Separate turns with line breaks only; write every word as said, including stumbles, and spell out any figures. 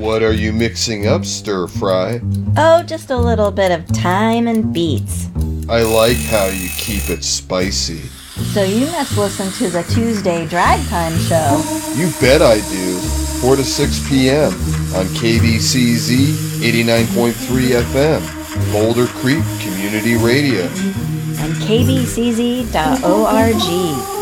What are you mixing up, Stir Fry?
Oh, just a little bit of thyme and beets.
I like how you keep it spicy.
So you must listen to the Tuesday Drag Time show.
You bet I do. four to six p.m. on K B C Z eighty-nine point three F M, Boulder Creek Community Radio.
And K B C Z dot org.